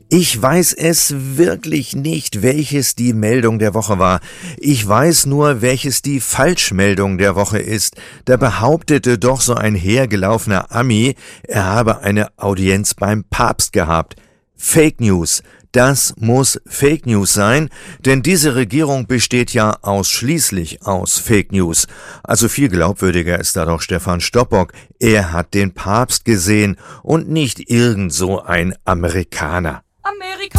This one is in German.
Ich weiß es wirklich nicht, welches die Meldung der Woche war. Ich weiß nur, welches die Falschmeldung der Woche ist. Da behauptete doch so ein hergelaufener Ami, er habe eine Audienz beim Papst gehabt. Fake News. Das muss Fake News sein, denn diese Regierung besteht ja ausschließlich aus Fake News. Also viel glaubwürdiger ist da doch Stefan Stoppock. Er hat den Papst gesehen und nicht irgend so ein Amerikaner. Amerika!